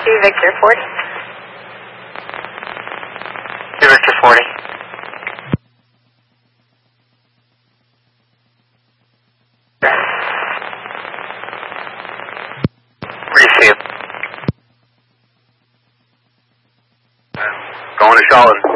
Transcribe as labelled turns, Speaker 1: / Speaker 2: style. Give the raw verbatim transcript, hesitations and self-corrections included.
Speaker 1: two, Victor forty.
Speaker 2: two, Victor forty. Where do you see him?
Speaker 3: Going to Charlotte.